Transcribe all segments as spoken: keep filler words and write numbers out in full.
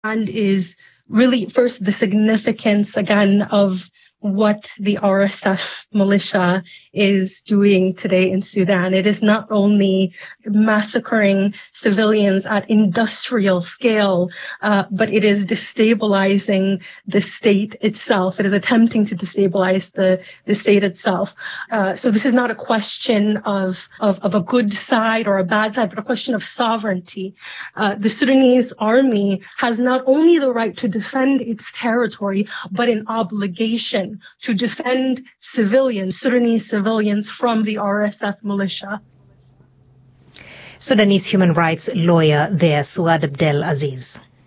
And is really, first, the significance, again, of what the R S F militia is doing today in Sudan. It is not only massacring civilians at industrial scale, uh, but it is destabilizing the state itself. It is attempting to destabilize the, the state itself. Uh, so this is not a question of, of, of a good side or a bad side, but a question of sovereignty. Uh, the Sudanese army has not only the right to defend its territory, but an obligation to defend civilians, Sudanese civilians, from the R S F militia. Sudanese human rights lawyer there, Suad Abdel Aziz.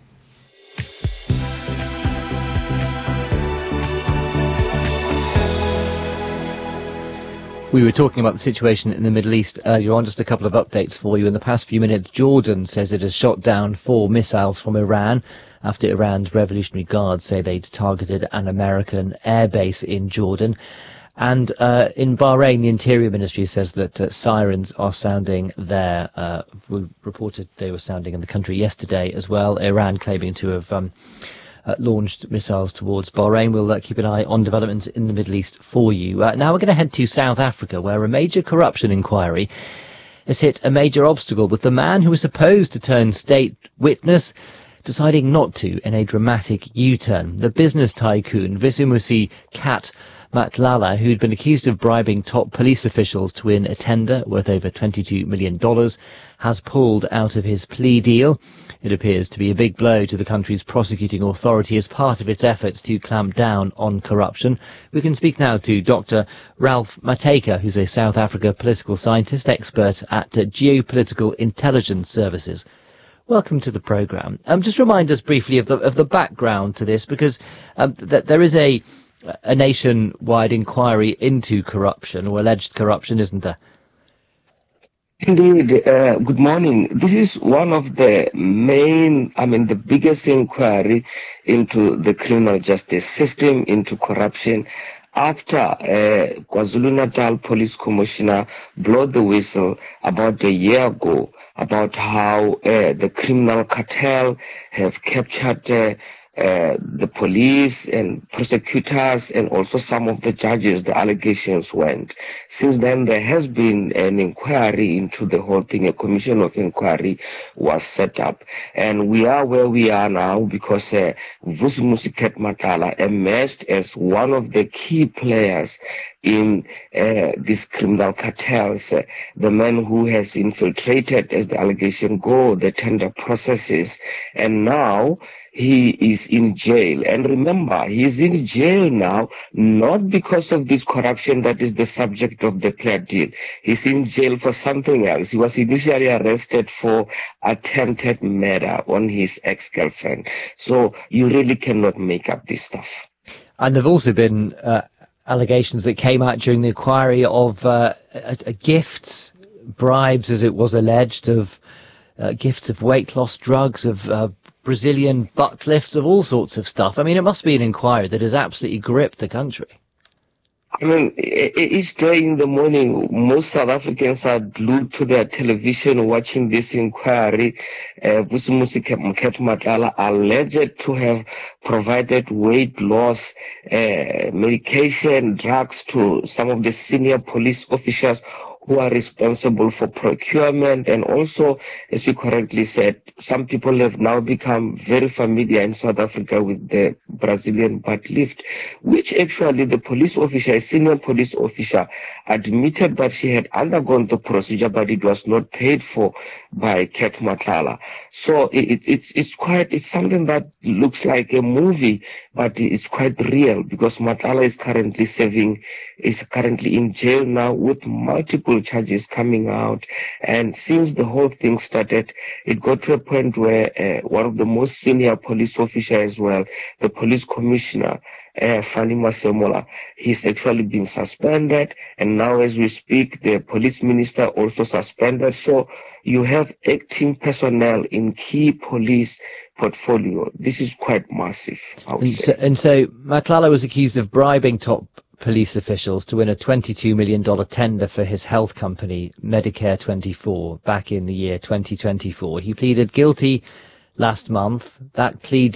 We were talking about the situation in the Middle East earlier on. Just a couple of updates for you. In the past few minutes, Jordan says it has shot down four missiles from Iran after Iran's Revolutionary Guards say they'd targeted an American airbase in Jordan. And uh, in Bahrain, the Interior Ministry says that uh, sirens are sounding there. Uh, we reported they were sounding in the country yesterday as well. Iran claiming to have um, Uh, launched missiles towards Bahrain. We'll uh, keep an eye on developments in the Middle East for you. Uh, now we're going to head to South Africa, where a major corruption inquiry has hit a major obstacle, with the man who was supposed to turn state witness deciding not to in a dramatic U-turn. The business tycoon Visumusi Kat Matlala, who'd been accused of bribing top police officials to win a tender worth over twenty-two million dollars, has pulled out of his plea deal. It appears to be a big blow to the country's prosecuting authority as part of its efforts to clamp down on corruption. We can speak now to Doctor Ralph Matejka, who's a South Africa political scientist, expert at uh, Geopolitical Intelligence Services. Welcome to the programme. Um, just remind us briefly of the, of the background to this, because um, th- there is a, a nationwide inquiry into corruption, or alleged corruption, isn't there? Indeed. Uh, good morning. This is one of the main, I mean, the biggest inquiry into the criminal justice system, into corruption, after uh, KwaZulu-Natal Police Commissioner blew the whistle about a year ago about how uh, the criminal cartel have captured uh, Uh, the police and prosecutors and also some of the judges. The allegations went. Since then, there has been an inquiry into the whole thing. A commission of inquiry was set up. And we are where we are now because uh, Visumusi Kat Matlala emerged as one of the key players in uh, these criminal cartels, uh, the man who has infiltrated, as the allegation go, the tender processes, and now he is in jail. And remember, he is in jail now not because of this corruption that is the subject of the plea deal. He's in jail for something else. He was initially arrested for attempted murder on his ex-girlfriend. So you really cannot make up this stuff. And there have also been uh, allegations that came out during the inquiry of uh, a, a gifts, bribes, as it was alleged, of uh, gifts of weight loss drugs, of uh, Brazilian butt lifts, of all sorts of stuff. I mean, it must be an inquiry that has absolutely gripped the country. I mean, each day in the morning, most South Africans are glued to their television watching this inquiry. Uh, Visumusi Kat Matlala alleged to have provided weight loss uh, medication, drugs to some of the senior police officers who are responsible for procurement. And also, as you correctly said, some people have now become very familiar in South Africa with the Brazilian butt lift, which actually the police officer, a senior police officer, admitted that she had undergone the procedure, but it was not paid for by Kat Matlala. So it, it, it's it's quite it's something that looks like a movie, but it's quite real, because Matlala is currently serving, is currently in jail now with multiple charges coming out. And since the whole thing started, it got to a point where uh, one of the most senior police officers as well, the police commissioner, uh, Fanny Masemola, he's actually been suspended. And now as we speak, the police minister also suspended. So you have acting personnel in key police portfolio. This is quite massive, I would and, say. so, and so Matlala was accused of bribing top police officials to win a twenty-two million dollars tender for his health company, Medicare twenty-four, back in the year twenty twenty-four. He pleaded guilty last month. That plea